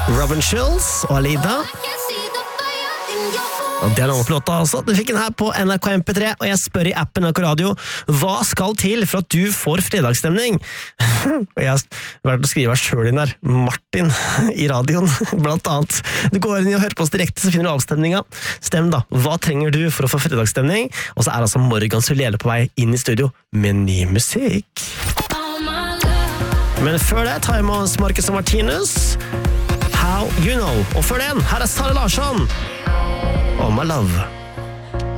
Robin Schulz og Alida. Og det noen låta altså. Du fikk den her på NRK MP3, og jeg spør i appen NRK Radio, hva skal til for at du får fredagsstemning? Og jeg har vært å skrive selv inn der, Martin, i radioen, blant annet. Du går inn og hører på oss direkte, så finner du avstemninga. Stem da, hva trenger du for å få fredagsstemning? Og så er altså Morgan Sulele på vei inn i studio med ny musikk. Men før det tar jeg med oss Marcus og Martinus, How You Know. Og før den, her er Sara Larsson. Oh my love.